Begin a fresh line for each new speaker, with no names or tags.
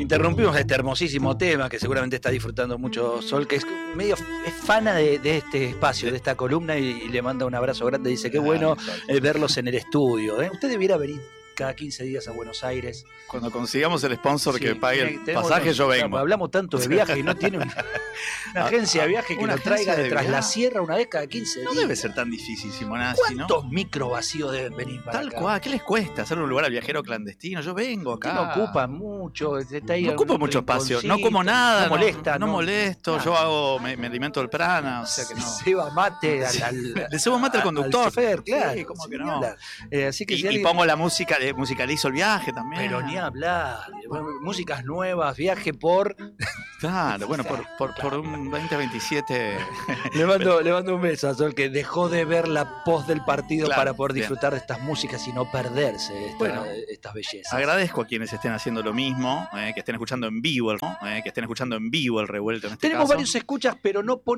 Interrumpimos este hermosísimo tema que seguramente está disfrutando mucho Sol, que es medio es fana de este espacio, de esta columna, y le manda un abrazo grande. Dice, qué bueno verlos en el estudio. Usted debiera venir cada 15 días a Buenos Aires.
Cuando consigamos el sponsor que pague el pasaje, yo vengo.
Hablamos tanto de viaje y no tiene una agencia de viaje que nos traiga de tras la sierra una vez cada 15 días.
No debe ser tan difícil, Simonazzi, ¿no?
¿Cuántos micro vacíos deben venir para acá?
Tal cual, ¿qué les cuesta hacer un lugar al viajero clandestino? Yo vengo acá.
No ocupa mucho. Está ahí
no ocupa mucho espacio, no como nada.
No molesta.
No molesto, yo me alimento del prana, o sea que no.
Ceba mate
Le cebo mate al conductor.
Al chofer, claro.
Sí, ¿cómo que no?
Así que
y pongo la música, musicalizo el viaje también.
Pero ni hablar. Músicas nuevas, viaje por...
Claro, bueno, por un 2027.
Le mando un beso a Sol, que dejó de ver la post del partido para poder disfrutar de estas músicas y no perderse estas bellezas.
Agradezco a quienes estén haciendo lo mismo, que estén escuchando en vivo, que estén escuchando en vivo el revuelto en este
Tenemos
caso.
varios escuchas, pero no ponen